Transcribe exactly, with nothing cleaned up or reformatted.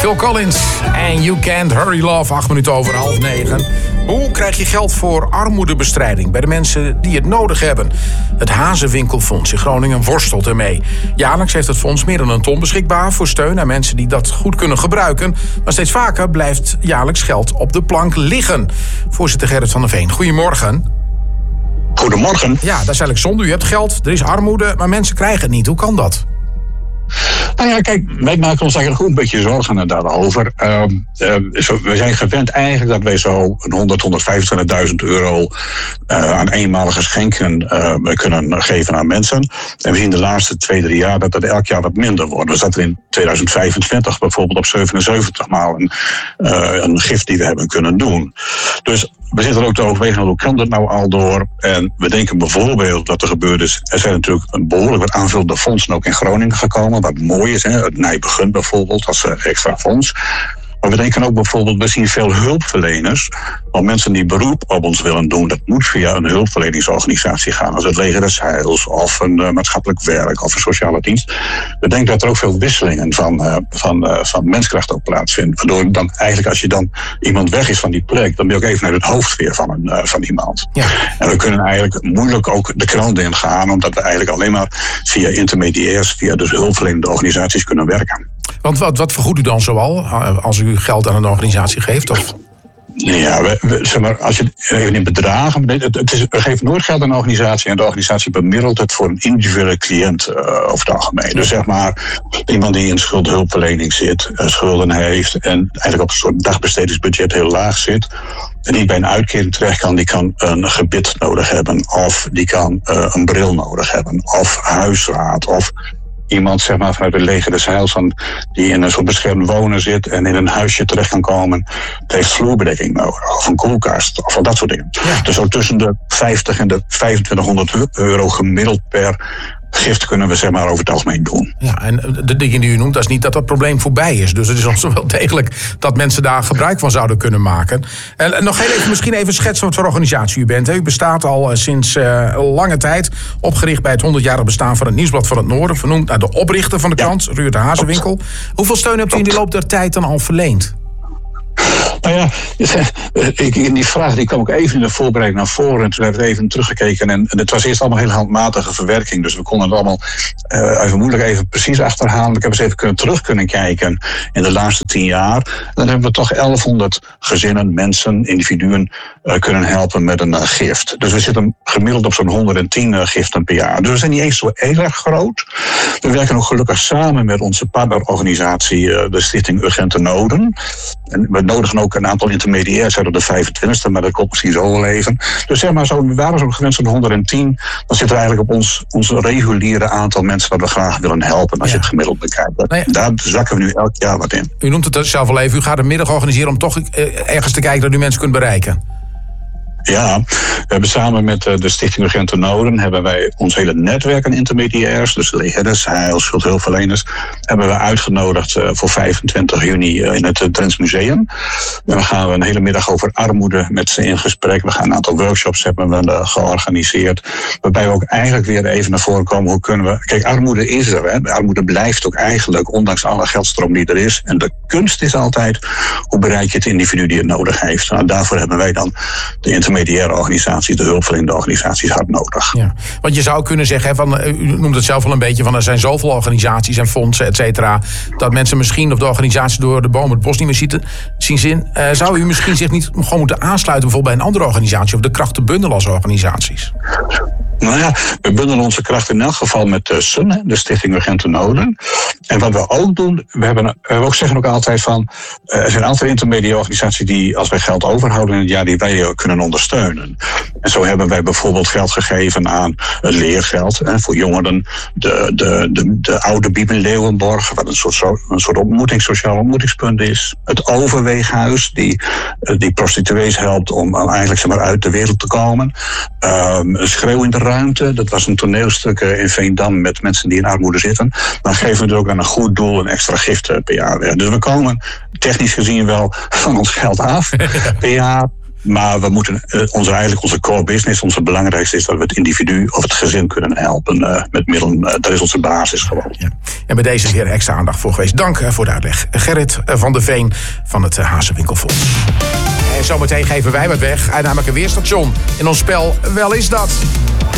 Phil Collins en You Can't Hurry Love, acht minuten over half negen. Hoe krijg je geld voor armoedebestrijding bij de mensen die het nodig hebben? Het Hazenwinkelfonds in Groningen worstelt ermee. Jaarlijks heeft het fonds meer dan een ton beschikbaar voor steun aan mensen die dat goed kunnen gebruiken. Maar steeds vaker blijft jaarlijks geld op de plank liggen. Voorzitter Gerrit van der Veen, goedemorgen. Goedemorgen. Ja, dat is eigenlijk zonde. U hebt geld, er is armoede, maar mensen krijgen het niet. Hoe kan dat? Nou ja, kijk, wij maken ons eigenlijk ook een beetje zorgen daarover. Uh, uh, zo, we zijn gewend eigenlijk dat wij zo een honderd, honderdvijfentwintigduizend euro uh, aan eenmalige schenken uh, kunnen geven aan mensen. En we zien de laatste twee, drie jaar dat dat elk jaar wat minder wordt. We zaten in tweeduizend vijfentwintig bijvoorbeeld op zevenenzeventig maal een, uh, een gift die we hebben kunnen doen. Dus we zitten er ook te overwegen, hoe kan dat nou al door? En we denken bijvoorbeeld wat er gebeurd is. Er zijn natuurlijk een behoorlijk wat aanvullende fondsen ook in Groningen gekomen. Wat mooi is, hè? Het Nijbegun bijvoorbeeld als extra fonds. Maar we denken ook bijvoorbeeld, we zien veel hulpverleners. Want mensen die beroep op ons willen doen, dat moet via een hulpverleningsorganisatie gaan. Als het Leger des Heils of een uh, maatschappelijk werk of een sociale dienst. We denken dat er ook veel wisselingen van, uh, van, uh, van menskracht ook plaatsvindt. Waardoor dan eigenlijk als je dan iemand weg is van die plek, dan ben je ook even naar het hoofd weer van, een, uh, van iemand. Ja. En we kunnen eigenlijk moeilijk ook de krant in gaan, omdat we eigenlijk alleen maar via intermediairs, via dus hulpverlenende organisaties kunnen werken. Want wat, wat vergoedt u dan zoal als u geld aan een organisatie geeft? Of? Ja, we, we, zeg maar, als je even in bedragen. Het, het is, we geven nooit geld aan een organisatie en de organisatie bemiddelt het voor een individuele cliënt uh, over het algemeen. Dus zeg maar, iemand die in schuldhulpverlening zit, uh, schulden heeft en eigenlijk op een soort dagbestedingsbudget heel laag zit. En die bij een uitkering terecht kan, die kan een gebit nodig hebben, of die kan uh, een bril nodig hebben, of huisraad, of iemand zeg maar vanuit het Leger des Heils van, die in een soort beschermd wonen zit en in een huisje terecht kan komen. Het heeft vloerbedekking nodig of een koelkast of dat soort dingen. Ja. Dus zo tussen de vijftig en de vijfentwintighonderd euro gemiddeld per gift kunnen we zeg maar over het algemeen doen. Ja, en de dingen die u noemt, dat is niet dat dat probleem voorbij is. Dus het is ons wel degelijk dat mensen daar gebruik van zouden kunnen maken. En nog heel even, misschien even schetsen wat voor organisatie u bent. U bestaat al sinds uh, lange tijd, opgericht bij het honderdjarig bestaan van het Nieuwsblad van het Noorden, vernoemd naar de oprichter van de krant, ja. Ruud de Hazenwinkel. Hoeveel steun hebt u in de loop der tijd dan al verleend? Nou ja, in die vraag die kwam ook even in de voorbereiding naar voren. En toen hebben we even teruggekeken. En het was eerst allemaal heel handmatige verwerking. Dus we konden het allemaal uh, even moeilijk even precies achterhalen. Ik heb eens even kunnen terug kunnen kijken in de laatste tien jaar. En dan hebben we toch elfhonderd gezinnen, mensen, individuen uh, kunnen helpen met een uh, gift. Dus we zitten gemiddeld op zo'n honderdtien uh, giften per jaar. Dus we zijn niet eens zo heel erg groot. We werken ook gelukkig samen met onze partnerorganisatie, uh, de Stichting Urgente Noden. En we nodigen ook een aantal intermediairs uit op de vijfentwintigste, maar dat komt misschien zo wel even. Dus zeg maar, zo, we waren zo gewend zo'n honderdtien. Dan zitten we eigenlijk op ons, ons reguliere aantal mensen dat we graag willen helpen, als ja. je het gemiddeld bekijkt. Nou ja. Daar zakken we nu elk jaar wat in. U noemt het zelf al even, u gaat een middag organiseren om toch ergens te kijken dat u mensen kunt bereiken. Ja, we hebben samen met de Stichting Urgente Noden hebben wij ons hele netwerk aan intermediairs, dus Leger des Heils, schuldhulpverleners, hebben we uitgenodigd voor vijfentwintig juni in het Drents Museum. En dan gaan we een hele middag over armoede met ze in gesprek. We gaan een aantal workshops hebben we georganiseerd, waarbij we ook eigenlijk weer even naar voren komen, hoe kunnen we... Kijk, armoede is er, hè. Armoede blijft ook eigenlijk, ondanks alle geldstroom die er is. En de kunst is altijd, hoe bereik je het individu die het nodig heeft? Nou, daarvoor hebben wij dan de intermediaire organisaties, de hulpverlenende organisaties hard nodig. Ja, want je zou kunnen zeggen, van, u noemt het zelf al een beetje, van er zijn zoveel organisaties en fondsen, et cetera, dat mensen misschien of de organisatie door de boom het bos niet meer ziet, zien zin. Uh, zou u misschien zich niet gewoon moeten aansluiten bijvoorbeeld bij een andere organisatie of de krachten bundelen als organisaties? Nou ja, we bundelen onze krachten in elk geval met de S U N, de Stichting Urgente Noden. En wat we ook doen, we, hebben, we ook zeggen ook altijd van, er zijn een aantal intermediaire organisaties die, als wij geld overhouden in het jaar, die wij kunnen ondersteunen. En zo hebben wij bijvoorbeeld geld gegeven aan het leergeld hè, voor jongeren, de, de, de, de oude Biep in Leeuwenborg, wat een soort, een soort ontmoeting, sociaal ontmoetingspunt is. Het Overweeghuis, die, die prostituees helpt om eigenlijk zeg maar, uit de wereld te komen. Um, een Schreeuw in de Ruimte, dat was een toneelstuk in Veendam met mensen die in armoede zitten. Dan geven we er ook aan een goed doel een extra gift per jaar. Dus we komen technisch gezien wel van ons geld af per jaar. Maar we moeten uh, onze, eigenlijk onze core business, onze belangrijkste is dat we het individu of het gezin kunnen helpen uh, met middelen. Uh, dat is onze basis gewoon. Ja. En bij deze is hier extra aandacht voor geweest. Dank uh, voor de uitleg. Gerrit uh, van der Veen van het uh, Hazewinkelfonds. En zometeen geven wij wat weg. Namelijk een weerstation in ons spel Wel is dat.